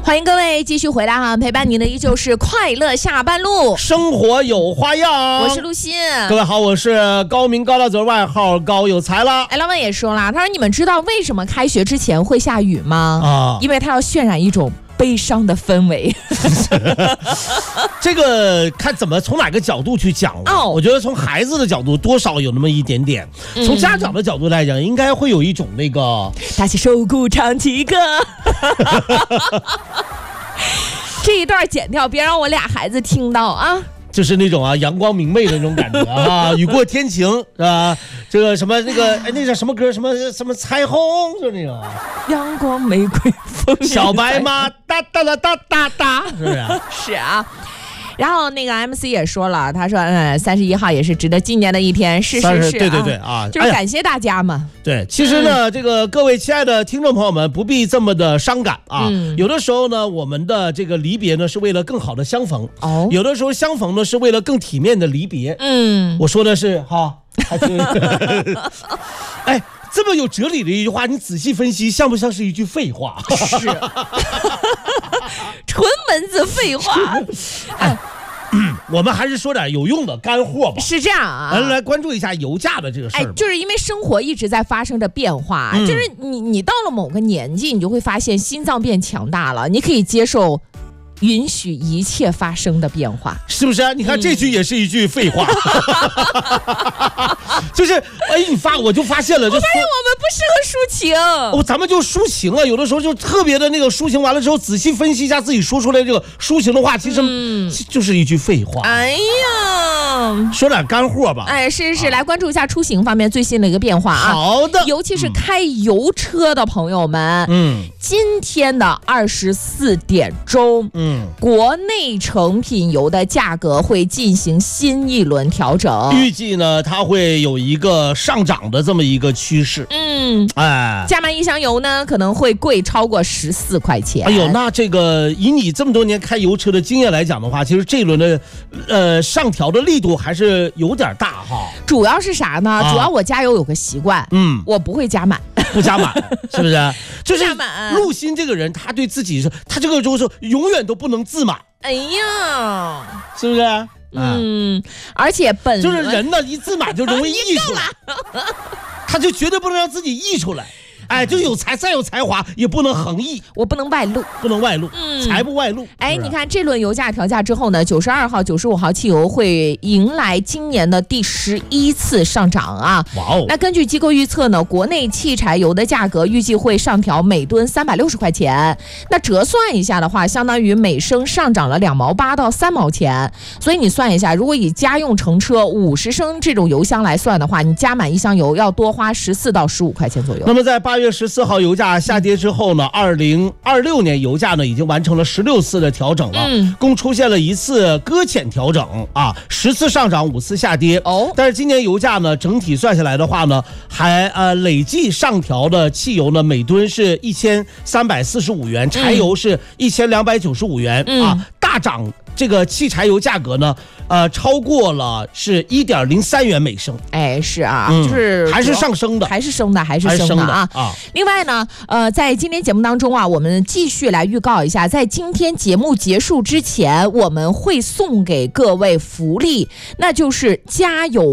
欢迎各位继续回来哈，陪伴您的依旧是快乐下班路， 生活有花样。 我是陆欣。 各位好，我是高明高大嘴，外号高有才了。 老板也说了，他说你们知道为什么开学之前会下雨吗？因为他要渲染一种悲伤的氛围。 这个看怎么从哪个角度去讲了。我觉得从孩子的角度多少有那么一点点，从家长的角度来讲，应该会有一种那个打起手鼓唱起歌。这一段剪掉，别让我俩孩子听到啊！ 就是那种阳光明媚的那种感觉啊，雨过天晴是吧？这个什么那个那叫什么歌？什么彩虹，就是那种阳光玫瑰风小白马哒哒哒哒哒哒，是不是？ 是啊。然后那个 MC 也说了，他说31号也是值得纪念的一天，是对啊， 就是感谢大家嘛。 对，其实呢，这个各位亲爱的听众朋友们，不必这么的伤感啊。有的时候呢，我们的这个离别呢，是为了更好的相逢；有的时候相逢呢，是为了更体面的离别。我说的是哈，哎。这么有哲理的一句话，你仔细分析，像不像是一句废话？ 是，纯文字废话。 我们还是说点有用的干货吧。 是这样啊， 来关注一下油价的这个事儿。 就是因为生活一直在发生着变化，就是你到了某个年纪，你就会发现心脏变强大了，你可以接受。允许一切发生的变化， 是不是啊？你看这句也是一句废话，就是我就发现了， 我发现我们不适合抒情， 咱们就抒情了，有的时候就特别的那个抒情，完了之后仔细分析一下自己说出来这个抒情的话，其实就是一句废话。 哎呀， 说点干货吧。 是，来关注一下出行方面最新的一个变化啊。 好的， 尤其是开油车的朋友们，今天的24点钟，国内成品油的价格会进行新一轮调整， 预计呢它会有一个上涨的这么一个趋势。 加满一箱油呢可能会贵超过14块钱。 哎呦，那这个以你这么多年开油车的经验来讲的话，其实这一轮的上调的力度还是有点大哈。 主要是啥呢？主要我加油有个习惯，我不会加满， 不加满，是不是？就是加满。 陆欣这个人，他对自己他这个就是永远都不能自满。 哎呀， 是不是？ 而且就是人呢，一自满就容易溢出来，他就绝对不能让自己溢出来。就再有才华也不能横溢， 我不能外露， 财不外露。 你看这轮油价调价之后呢，92号、95号汽油会迎来今年的第11次上涨啊！ 哇哦！ 那根据机构预测呢，国内汽柴油的价格预计会上调每吨360块钱，那折算一下的话，相当于每升上涨了2毛8到3毛钱。所以你算一下，如果以家用乘车50升这种油箱来算的话，你加满一箱油要多花14到15块钱左右。 那么在8月14号油价下跌之后呢，2026年油价呢已经完成了16次的调整了，共出现了1次搁浅调整啊，10次上涨5次下跌。但是今年油价呢整体算下来的话呢，还累计上调的汽油呢每吨是1345元，柴油是1295元啊，大涨。这个汽柴油价格呢，超过了是1.03元每升。是啊，就是还是上升的， 还是升的啊。另外呢，在今天节目当中啊，我们继续来预告一下，在今天节目结束之前，我们会送给各位福利，那就是加油